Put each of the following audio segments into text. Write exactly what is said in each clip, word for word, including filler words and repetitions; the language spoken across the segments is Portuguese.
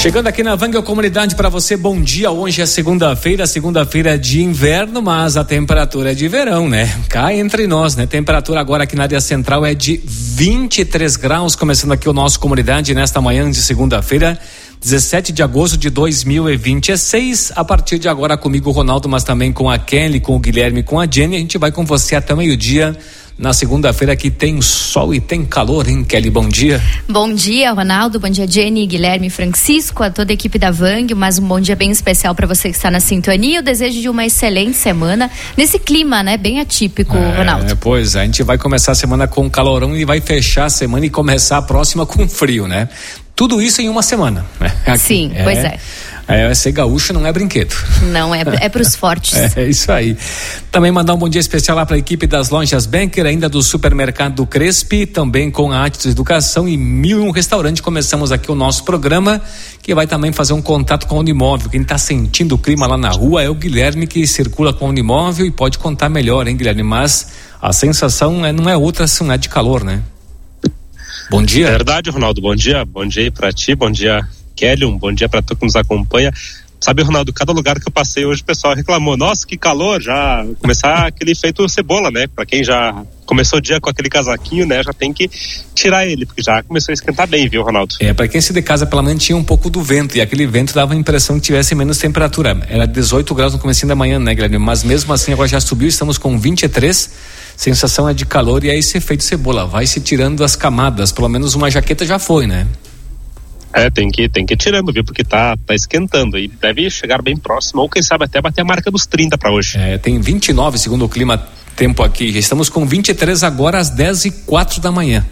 Chegando aqui na Vanga Comunidade para você, bom dia. Hoje é segunda-feira, segunda-feira é de inverno, mas a temperatura é de verão, né? Cá entre nós, né? Temperatura agora aqui na área central é de vinte e três graus, começando aqui o nosso Comunidade nesta manhã de segunda-feira, dezessete de agosto de dois mil e vinte e seis. A partir de agora comigo, Ronaldo, mas também com a Kelly, com o Guilherme, com a Jenny. A gente vai com você até meio-dia. Na segunda-feira que tem sol e tem calor, hein, Kelly? Bom dia. Bom dia, Ronaldo. Bom dia, Jenny, Guilherme, Francisco, a toda a equipe da Vang. Mais um bom dia bem especial para você que está na sintonia. Eu desejo de uma excelente semana nesse clima, né? Bem atípico, é, Ronaldo. Pois, a gente vai começar a semana com calorão e vai fechar a semana e começar a próxima com frio, né? Tudo isso em uma semana. Aqui, Sim, é, pois é. É, ser gaúcho não é brinquedo. Não, é, é para os fortes. É, é isso aí. Também mandar um bom dia especial lá para a equipe das lojas Banker, ainda do supermercado Crespi, também com a Atos Educação e Mil e Um Restaurante. Começamos aqui o nosso programa, que vai também fazer um contato com o Unimóvel. Quem está sentindo o clima lá na rua é o Guilherme, que circula com o Unimóvel e pode contar melhor, hein, Guilherme? Mas a sensação é, não é outra, não é de calor, né? Bom dia. É verdade, Ronaldo. Bom dia. Bom dia aí pra ti, bom dia, Kelly. Um bom dia pra tu que nos acompanha. Sabe, Ronaldo, cada lugar que eu passei hoje o pessoal reclamou, nossa, que calor, já começar aquele efeito cebola, né? Pra quem já começou o dia com aquele casaquinho, né? Já tem que tirar ele, porque já começou a esquentar bem, viu, Ronaldo? É, pra quem se de casa pela manhã tinha um pouco do vento, e aquele vento dava a impressão que tivesse menos temperatura. Era dezoito graus no comecinho da manhã, né, Guilherme? Mas mesmo assim agora já subiu, estamos com vinte e três, sensação é de calor e é esse efeito cebola, vai se tirando as camadas, pelo menos uma jaqueta já foi, né? É, tem que, tem que ir tirando, viu? Porque tá, tá esquentando e deve chegar bem próximo, ou quem sabe até bater a marca dos trinta para hoje. É, tem vinte e nove segundo o clima tempo aqui, já estamos com vinte e três agora às dez e quatro da manhã.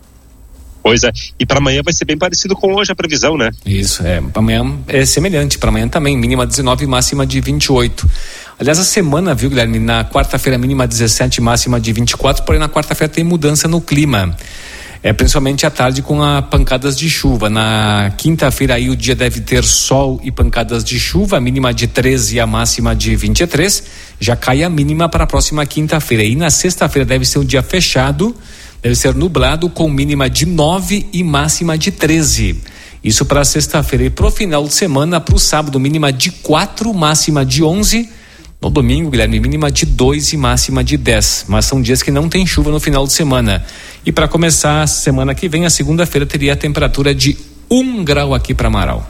Pois é, e para amanhã vai ser bem parecido com hoje a previsão, né? Isso, é, para amanhã é semelhante, para amanhã também, mínima dezenove, máxima de vinte e oito. Aliás, a semana, viu, Guilherme, na quarta-feira mínima dezessete, máxima de vinte e quatro, porém na quarta-feira tem mudança no clima. É, principalmente à tarde com a pancadas de chuva. Na quinta-feira aí o dia deve ter sol e pancadas de chuva, a mínima de treze e a máxima de vinte e três. Já cai a mínima para a próxima quinta-feira. E na sexta-feira deve ser um dia fechado, deve ser nublado com mínima de nove e máxima de treze. Isso para sexta-feira. E pro final de semana, para o sábado, mínima de quatro, máxima de onze. No domingo, Guilherme, mínima de dois e máxima de dez. Mas são dias que não tem chuva no final de semana. E para começar a semana que vem, a segunda-feira, teria a temperatura de um grau aqui para Amaral.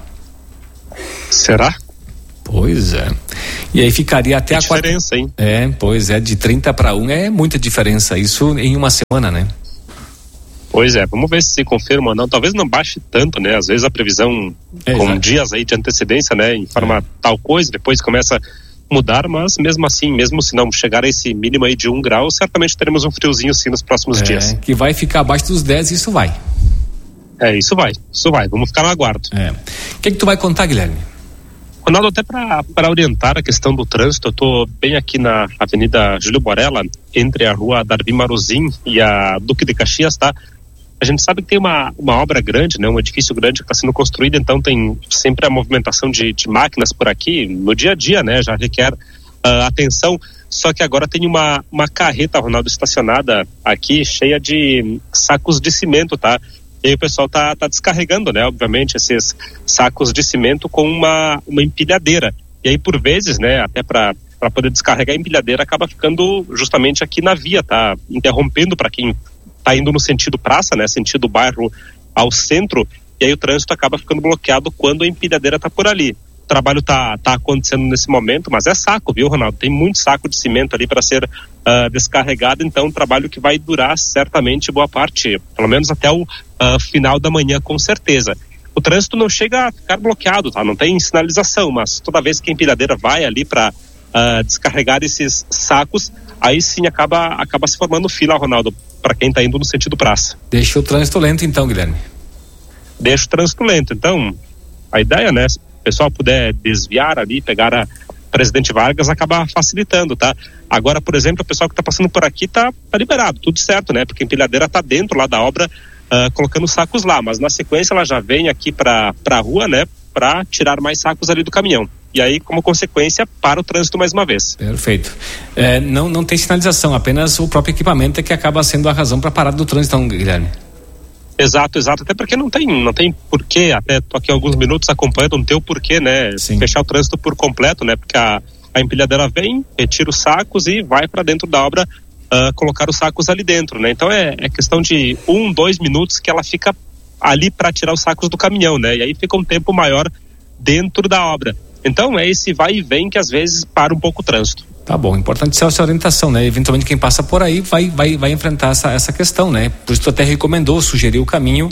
Será? Pois é. E aí ficaria até que a quarta. Diferença, hein? É, pois é, de trinta para um é muita diferença. Isso em uma semana, né? Pois é, vamos ver se se confirma ou não. Talvez não baixe tanto, né? Às vezes a previsão é, com exato. dias aí de antecedência, né? Informa é. tal coisa, depois começa mudar, mas mesmo assim, mesmo se não chegar a esse mínimo aí de um grau, certamente teremos um friozinho sim nos próximos é, dias. Que vai ficar abaixo dos dez, isso vai. É, isso vai, isso vai, vamos ficar no aguardo. É. O que que tu vai contar, Guilherme? Ronaldo, até para orientar a questão do trânsito, eu tô bem aqui na Avenida Júlio Borella, entre a rua Darby Maruzin e a Duque de Caxias, tá? A gente sabe que tem uma, uma obra grande, né? Um edifício grande que está sendo construído, então tem sempre a movimentação de, de máquinas por aqui, no dia a dia, né? Já requer uh, atenção, só que agora tem uma, uma carreta, Ronaldo, estacionada aqui, cheia de sacos de cimento, tá? E aí o pessoal tá, tá descarregando, né? Obviamente, esses sacos de cimento com uma, uma empilhadeira. E aí, por vezes, né? Até para para poder descarregar a empilhadeira, acaba ficando justamente aqui na via, tá? Interrompendo para quem tá indo no sentido praça, né, sentido bairro ao centro, e aí o trânsito acaba ficando bloqueado quando a empilhadeira tá por ali. O trabalho tá, tá acontecendo nesse momento, mas é saco, viu, Ronaldo? Tem muito saco de cimento ali para ser uh, descarregado, então um trabalho que vai durar certamente boa parte, pelo menos até o uh, final da manhã, com certeza. O trânsito não chega a ficar bloqueado, tá? Não tem sinalização, mas toda vez que a empilhadeira vai ali para uh, descarregar esses sacos, aí sim acaba, acaba se formando fila, Ronaldo, para quem está indo no sentido praça. Deixa o trânsito lento então, Guilherme. Deixa o trânsito lento. Então, a ideia, né, se o pessoal puder desviar ali, pegar a Presidente Vargas, acaba facilitando, tá? Agora, por exemplo, o pessoal que está passando por aqui tá, tá liberado, tudo certo, né? Porque a empilhadeira tá dentro lá da obra, uh, colocando sacos lá, mas na sequência ela já vem aqui para a rua, né, para tirar mais sacos ali do caminhão. E aí, como consequência, para o trânsito mais uma vez. Perfeito. É, não, não tem sinalização, apenas o próprio equipamento é que acaba sendo a razão para parar do trânsito, então, Guilherme. Exato, exato, até porque não tem, não tem porquê, até tô aqui alguns minutos acompanhando, não tem o porquê, né, Sim. fechar o trânsito por completo, né, porque a, a empilhadeira vem, retira os sacos e vai para dentro da obra uh, colocar os sacos ali dentro, né, então é, é questão de um, dois minutos que ela fica ali para tirar os sacos do caminhão, né, e aí fica um tempo maior dentro da obra. Então é esse vai e vem que às vezes para um pouco o trânsito. Tá bom, importante ser essa orientação, né? Eventualmente quem passa por aí vai, vai, vai enfrentar essa, essa questão, né? Por isso tu até recomendou, sugeriu o caminho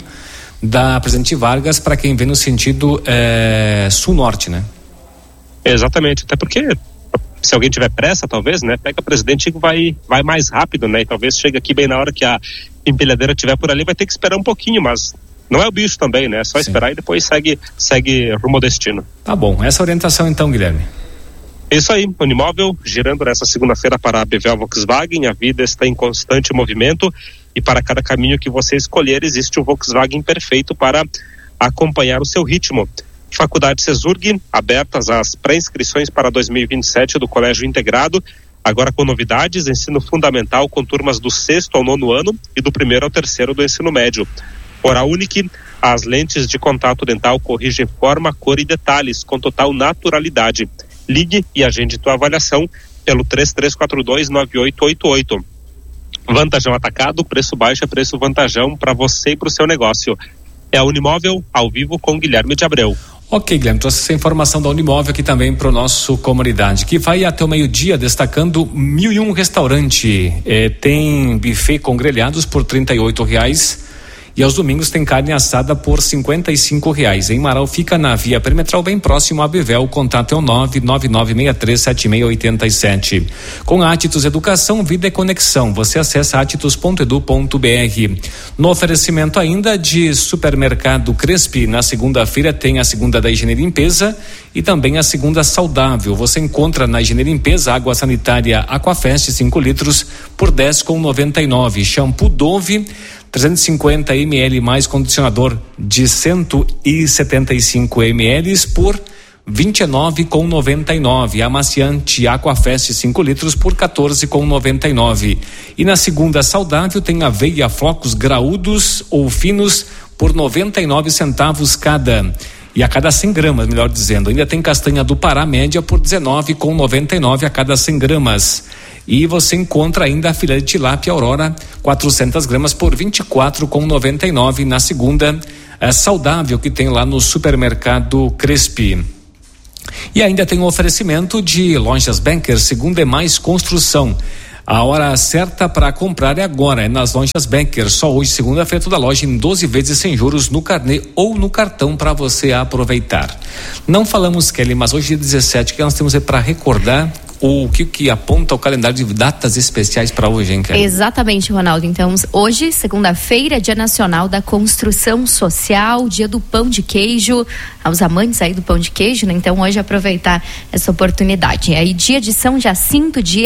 da Presidente Vargas para quem vem no sentido é, sul-norte, né? Exatamente, até porque se alguém tiver pressa, talvez, né? Pega a Presidente e vai, vai mais rápido, né? E talvez chegue aqui bem na hora que a empilhadeira estiver por ali, vai ter que esperar um pouquinho, mas não é o bicho também, né? É só Sim. esperar e depois segue, segue rumo ao destino. Tá bom, essa orientação então, Guilherme. Isso aí, Unimóvel, girando nessa segunda-feira para a B V Volkswagen, a vida está em constante movimento e para cada caminho que você escolher existe o Volkswagen perfeito para acompanhar o seu ritmo. Faculdade Cesurg, abertas as pré-inscrições para dois mil e vinte e sete do Colégio Integrado, agora com novidades, ensino fundamental com turmas do sexto ao nono ano e do primeiro ao terceiro do ensino médio. Oral Unique, as lentes de contato dental corrigem forma, cor e detalhes com total naturalidade. Ligue e agende tua avaliação pelo três três quatro dois nove oito oito oito. Vantajão Atacado, preço baixo é preço vantajão para você e para o seu negócio. É a Unimóvel, ao vivo com Guilherme de Abreu. Ok, Guilherme, trouxe essa informação da Unimóvel aqui também para o nosso comunidade, que vai até o meio-dia destacando mil e um restaurante. É, tem buffet com grelhados por trinta e oito reais. E aos domingos tem carne assada por cinquenta e cinco reais. Em Marau fica na via perimetral bem próximo a Bevel. O contato é o nove nove nove seis três sete seis oito sete. Com Atitus Educação, Vida e Conexão. Você acessa atitus ponto edu ponto br. No oferecimento ainda de Supermercado Crespi, na segunda-feira tem a segunda da higiene e limpeza e também a segunda saudável. Você encontra na higiene e limpeza água sanitária Aquafest cinco litros por dez reais e noventa e nove centavos. Shampoo Dove trezentos e cinquenta mililitros mais condicionador de cento e setenta e cinco mililitros por vinte e nove reais e noventa e nove centavos. Amaciante Aquafest cinco litros por quatorze reais e noventa e nove centavos. E na segunda saudável tem aveia flocos graúdos ou finos por noventa e nove centavos cada. E a cada cem gramas, melhor dizendo. Ainda tem castanha do Pará média por dezenove reais e noventa e nove centavos a cada cem gramas. E você encontra ainda a filé de tilápia Aurora, quatrocentas gramas por vinte e quatro reais e noventa e nove centavos na segunda é, saudável que tem lá no Supermercado Crespi. E ainda tem um oferecimento de Lojas Banker, segunda é mais construção. A hora certa para comprar é agora, é nas Lojas Banker. Só hoje, segunda-feira, toda loja em doze vezes sem juros no carnê ou no cartão para você aproveitar. Não falamos, Kelly, mas hoje, dia dezessete, que nós temos para recordar o que, que aponta o calendário de datas especiais para hoje, hein, Kelly? Exatamente, Ronaldo. Então, hoje, segunda-feira, Dia Nacional da Construção Social, Dia do Pão de Queijo, aos amantes aí do pão de queijo, né? Então, hoje aproveitar essa oportunidade. Aí, Dia de São Jacinto, Dia